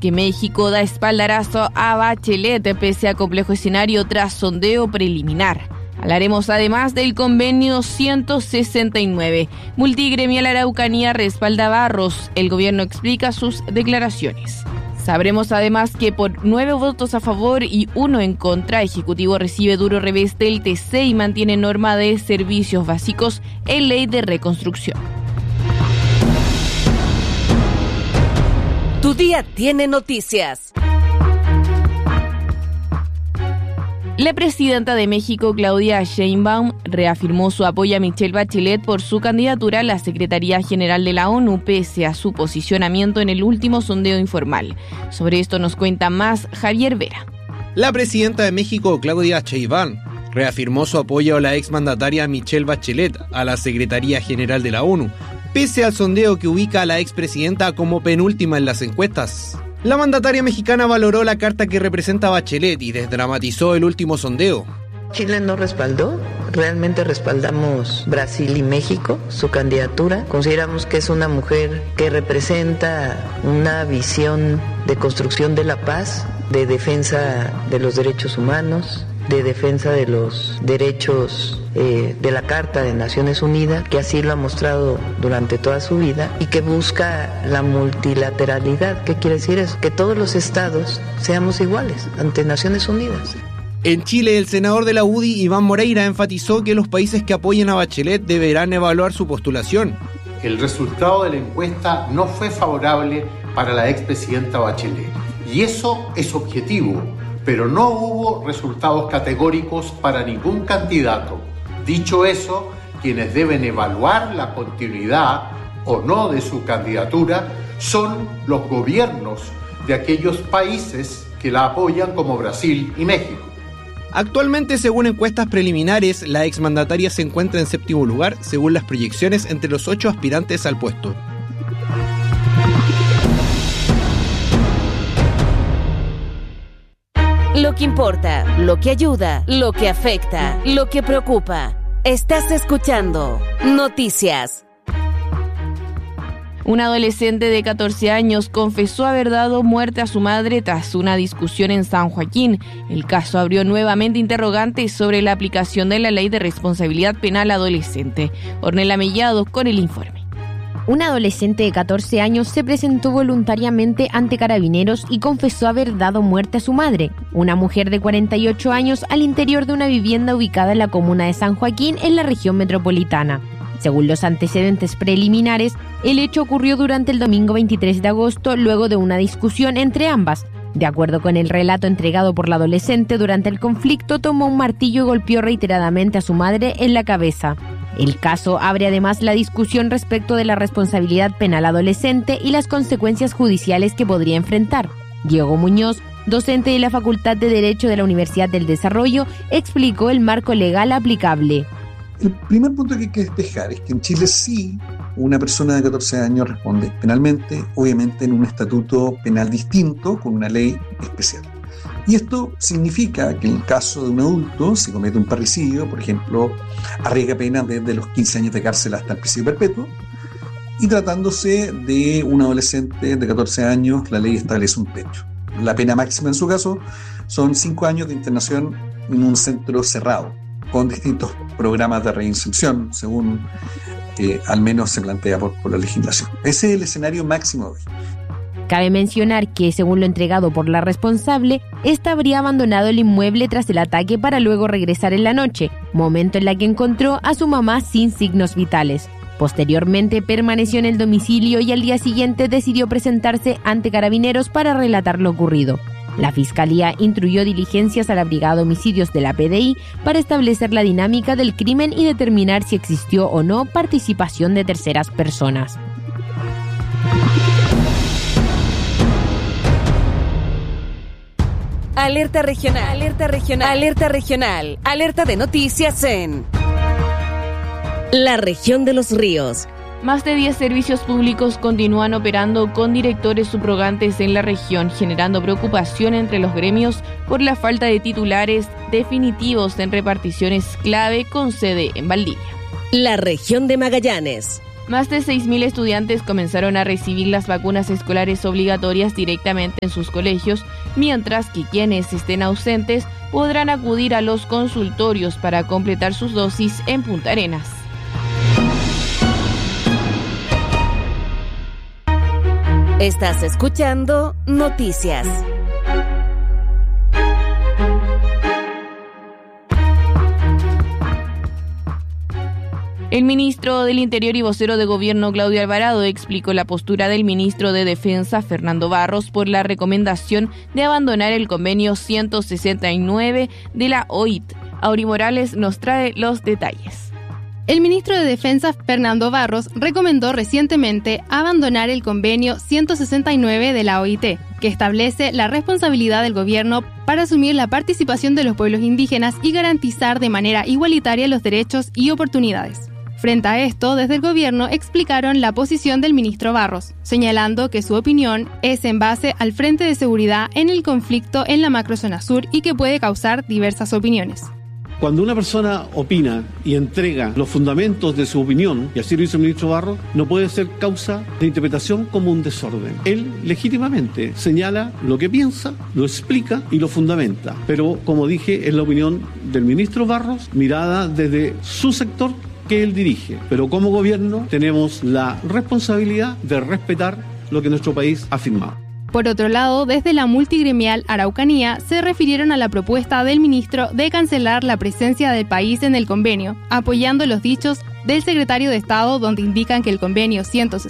que México da espaldarazo a Bachelet pese a complejo escenario tras sondeo preliminar. Hablaremos además del convenio 169. Multigremial Araucanía respalda a Barros. El gobierno explica sus declaraciones. Sabremos además que por 9 votos a favor y 1 en contra, Ejecutivo recibe duro revés del TC y mantiene norma de servicios básicos en ley de reconstrucción. Tu día tiene noticias. La presidenta de México, Claudia Sheinbaum, reafirmó su apoyo a Michelle Bachelet por su candidatura a la Secretaría General de la ONU, pese a su posicionamiento en el último sondeo informal. Sobre esto nos cuenta más Javier Vera. La presidenta de México, Claudia Sheinbaum, reafirmó su apoyo a la exmandataria Michelle Bachelet a la Secretaría General de la ONU, pese al sondeo que ubica a la expresidenta como penúltima en las encuestas. La mandataria mexicana valoró la carta que representa a Bachelet y desdramatizó el último sondeo. Chile no respaldó, realmente respaldamos Brasil y México, su candidatura. Consideramos que es una mujer que representa una visión de construcción de la paz, de defensa de los derechos humanos, de defensa de los derechos de la Carta de Naciones Unidas, que así lo ha mostrado durante toda su vida, y que busca la multilateralidad. ¿Qué quiere decir eso? Que todos los estados seamos iguales ante Naciones Unidas. En Chile, el senador de la UDI, Iván Moreira, enfatizó que los países que apoyen a Bachelet deberán evaluar su postulación. El resultado de la encuesta no fue favorable para la expresidenta Bachelet, y eso es objetivo, pero no hubo resultados categóricos para ningún candidato. Dicho eso, quienes deben evaluar la continuidad o no de su candidatura son los gobiernos de aquellos países que la apoyan, como Brasil y México. Actualmente, según encuestas preliminares, la exmandataria se encuentra en 7º lugar, según las proyecciones entre los 8 aspirantes al puesto. Lo que importa, lo que ayuda, lo que afecta, lo que preocupa. Estás escuchando Noticias. Un adolescente de 14 años confesó haber dado muerte a su madre tras una discusión en San Joaquín. El caso abrió nuevamente interrogantes sobre la aplicación de la Ley de Responsabilidad Penal Adolescente. Ornella Mellado con el informe. Un adolescente de 14 años se presentó voluntariamente ante Carabineros y confesó haber dado muerte a su madre, una mujer de 48 años, al interior de una vivienda ubicada en la comuna de San Joaquín, en la región metropolitana. Según los antecedentes preliminares, el hecho ocurrió durante el domingo 23 de agosto, luego de una discusión entre ambas. De acuerdo con el relato entregado por la adolescente, durante el conflicto tomó un martillo y golpeó reiteradamente a su madre en la cabeza. El caso abre además la discusión respecto de la responsabilidad penal adolescente y las consecuencias judiciales que podría enfrentar. Diego Muñoz, docente de la Facultad de Derecho de la Universidad del Desarrollo, explicó el marco legal aplicable. El primer punto que hay que despejar es que en Chile sí una persona de 14 años responde penalmente, obviamente en un estatuto penal distinto, con una ley especial. Y esto significa que en el caso de un adulto, si comete un parricidio, por ejemplo, arriesga pena desde los 15 años de cárcel hasta el presidio perpetuo. Y tratándose de un adolescente de 14 años, la ley establece un techo. La pena máxima en su caso son 5 años de internación en un centro cerrado, con distintos programas de reinserción, según al menos se plantea por la legislación. Ese es el escenario máximo de hoy. Cabe mencionar que, según lo entregado por la responsable, esta habría abandonado el inmueble tras el ataque para luego regresar en la noche, momento en la que encontró a su mamá sin signos vitales. Posteriormente permaneció en el domicilio y al día siguiente decidió presentarse ante Carabineros para relatar lo ocurrido. La Fiscalía instruyó diligencias a la Brigada de Homicidios de la PDI para establecer la dinámica del crimen y determinar si existió o no participación de terceras personas. Alerta regional, alerta regional, alerta regional, alerta de noticias en la región de los ríos. Más de 10 servicios públicos continúan operando con directores subrogantes en la región, generando preocupación entre los gremios por la falta de titulares definitivos en reparticiones clave con sede en Valdivia. La región de Magallanes. Más de 6.000 estudiantes comenzaron a recibir las vacunas escolares obligatorias directamente en sus colegios, mientras que quienes estén ausentes podrán acudir a los consultorios para completar sus dosis en Punta Arenas. Estás escuchando Noticias. El ministro del Interior y vocero de Gobierno, Claudio Alvarado, explicó la postura del ministro de Defensa, Fernando Barros, por la recomendación de abandonar el convenio 169 de la OIT. Auri Morales nos trae los detalles. El ministro de Defensa, Fernando Barros, recomendó recientemente abandonar el convenio 169 de la OIT, que establece la responsabilidad del gobierno para asumir la participación de los pueblos indígenas y garantizar de manera igualitaria los derechos y oportunidades. Frente a esto, desde el gobierno explicaron la posición del ministro Barros, señalando que su opinión es en base al Frente de Seguridad en el conflicto en la macrozona sur y que puede causar diversas opiniones. Cuando una persona opina y entrega los fundamentos de su opinión, y así lo hizo el ministro Barros, no puede ser causa de interpretación como un desorden. Él legítimamente señala lo que piensa, lo explica y lo fundamenta. Pero, como dije, es la opinión del ministro Barros, mirada desde su sector que él dirige. Pero como gobierno tenemos la responsabilidad de respetar lo que nuestro país ha firmado. Por otro lado, desde la multigremial Araucanía se refirieron a la propuesta del ministro de cancelar la presencia del país en el convenio, apoyando los dichos del secretario de Estado, donde indican que el convenio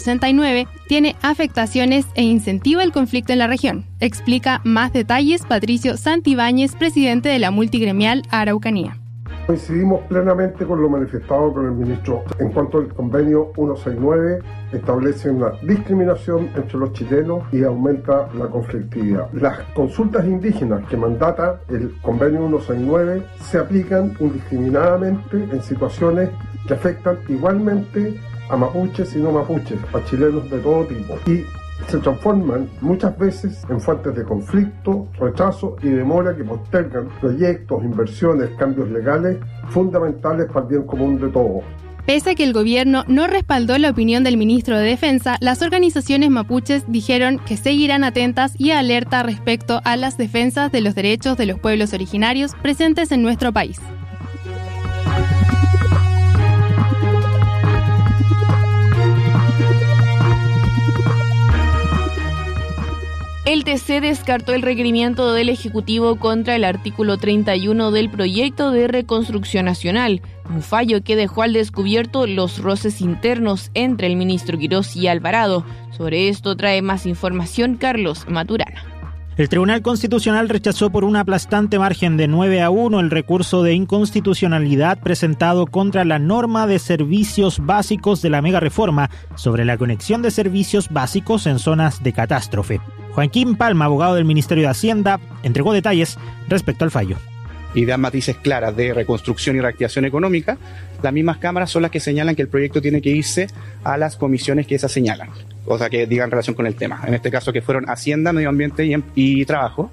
169 tiene afectaciones e incentiva el conflicto en la región. Explica más detalles Patricio Santibáñez, presidente de la multigremial Araucanía. Coincidimos plenamente con lo manifestado por el ministro. En cuanto al convenio 169, establece una discriminación entre los chilenos y aumenta la conflictividad. Las consultas indígenas que mandata el convenio 169 se aplican indiscriminadamente en situaciones que afectan igualmente a mapuches y no mapuches, a chilenos de todo tipo. Y se transforman muchas veces en fuentes de conflicto, retraso y demora que postergan proyectos, inversiones, cambios legales fundamentales para el bien común de todos. Pese a que el gobierno no respaldó la opinión del ministro de Defensa, las organizaciones mapuches dijeron que seguirán atentas y alerta respecto a las defensas de los derechos de los pueblos originarios presentes en nuestro país. El TC descartó el requerimiento del Ejecutivo contra el artículo 31 del proyecto de reconstrucción nacional, un fallo que dejó al descubierto los roces internos entre el ministro Quirós y Alvarado. Sobre esto trae más información Carlos Maturana. El Tribunal Constitucional rechazó por un aplastante margen de 9-1 el recurso de inconstitucionalidad presentado contra la norma de servicios básicos de la megareforma sobre la conexión de servicios básicos en zonas de catástrofe. Joaquín Palma, abogado del Ministerio de Hacienda, entregó detalles respecto al fallo. Y dan matices claras de reconstrucción y reactivación económica. Las mismas cámaras son las que señalan que el proyecto tiene que irse a las comisiones que esas señalan, o sea, que digan relación con el tema. En este caso que fueron Hacienda, Medio Ambiente y Trabajo.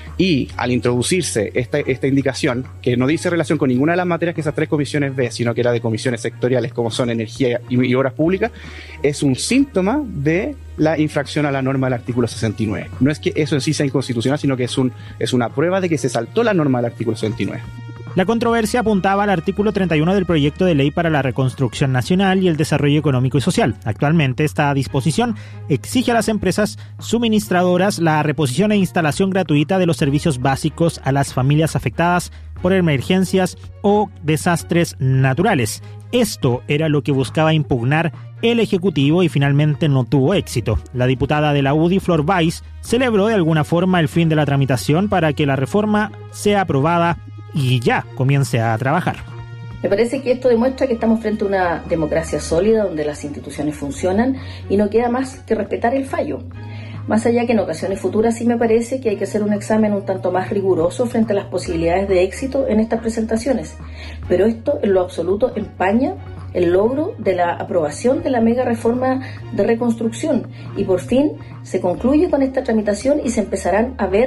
Y al introducirse esta indicación, que no dice relación con ninguna de las materias que esas tres comisiones ve, sino que era de comisiones sectoriales como son energía y obras públicas, es un síntoma de la infracción a la norma del artículo 69. No es que eso en sí sea inconstitucional, sino que es una prueba de que se saltó la norma del artículo 69. La controversia apuntaba al artículo 31 del proyecto de ley para la reconstrucción nacional y el desarrollo económico y social. Actualmente, esta disposición exige a las empresas suministradoras la reposición e instalación gratuita de los servicios básicos a las familias afectadas por emergencias o desastres naturales. Esto era lo que buscaba impugnar el Ejecutivo y finalmente no tuvo éxito. La diputada de la UDI, Flor Valls, celebró de alguna forma el fin de la tramitación para que la reforma sea aprobada y ya comience a trabajar. Me parece que esto demuestra que estamos frente a una democracia sólida donde las instituciones funcionan y no queda más que respetar el fallo. Más allá que en ocasiones futuras sí me parece que hay que hacer un examen un tanto más riguroso frente a las posibilidades de éxito en estas presentaciones. Pero esto en lo absoluto empaña el logro de la aprobación de la mega reforma de reconstrucción y por fin se concluye con esta tramitación y se empezarán a ver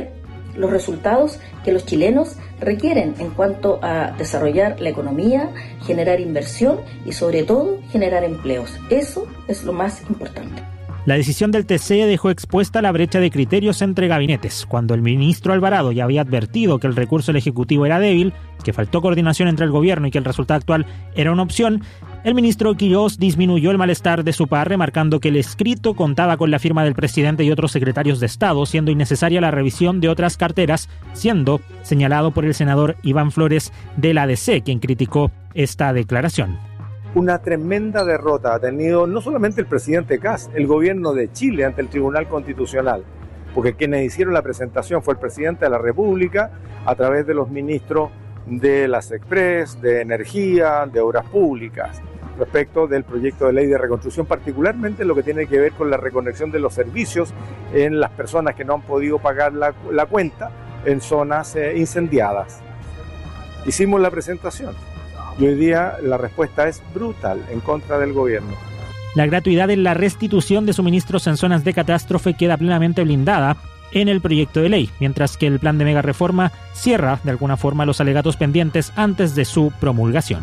los resultados que los chilenos requieren en cuanto a desarrollar la economía, generar inversión y sobre todo generar empleos. Eso es lo más importante. La decisión del TC dejó expuesta la brecha de criterios entre gabinetes. Cuando el ministro Alvarado ya había advertido que el recurso del Ejecutivo era débil, que faltó coordinación entre el gobierno y que el resultado actual era una opción, el ministro Quirós disminuyó el malestar de su par, remarcando que el escrito contaba con la firma del presidente y otros secretarios de Estado, siendo innecesaria la revisión de otras carteras, siendo señalado por el senador Iván Flores del ADC, quien criticó esta declaración. Una tremenda derrota ha tenido no solamente el presidente Kast, el gobierno de Chile ante el Tribunal Constitucional, porque quienes hicieron la presentación fue el presidente de la República a través de los ministros de las Express, de Energía, de Obras Públicas, respecto del proyecto de ley de reconstrucción, particularmente en lo que tiene que ver con la reconexión de los servicios en las personas que no han podido pagar la cuenta en zonas incendiadas. Hicimos la presentación. Y hoy día la respuesta es brutal en contra del gobierno. La gratuidad en la restitución de suministros en zonas de catástrofe queda plenamente blindada en el proyecto de ley, mientras que el plan de mega reforma cierra de alguna forma los alegatos pendientes antes de su promulgación.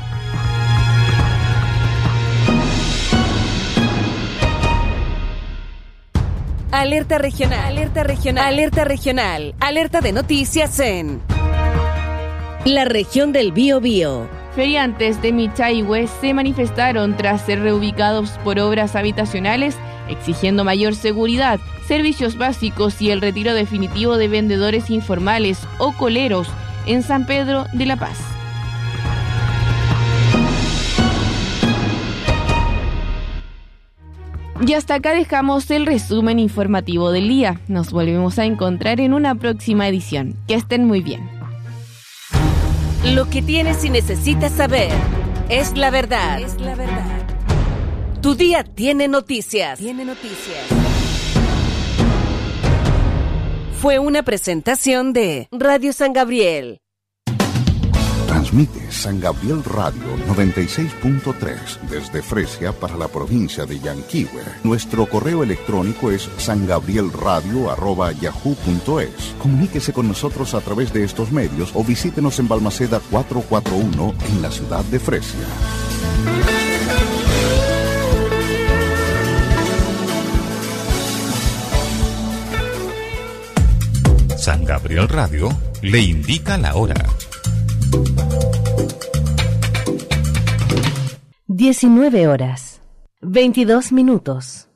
Alerta regional, alerta regional, alerta regional, alerta de noticias en la región del Biobío. Feriantes de Michaihue se manifestaron tras ser reubicados por obras habitacionales, exigiendo mayor seguridad, servicios básicos y el retiro definitivo de vendedores informales o coleros en San Pedro de la Paz. Y hasta acá dejamos el resumen informativo del día. Nos volvemos a encontrar en una próxima edición. Que estén muy bien. Lo que tienes y necesitas saber es la verdad. Es la verdad. Tu día tiene noticias. Fue una presentación de Radio San Gabriel. Transmite San Gabriel Radio 96.3 desde Fresia para la provincia de Yanquihue. Nuestro correo electrónico es sangabrielradio@yahoo.es. Comuníquese con nosotros a través de estos medios o visítenos en Balmaceda 441 en la ciudad de Fresia. San Gabriel Radio le indica la hora. 19 horas, 22 minutos.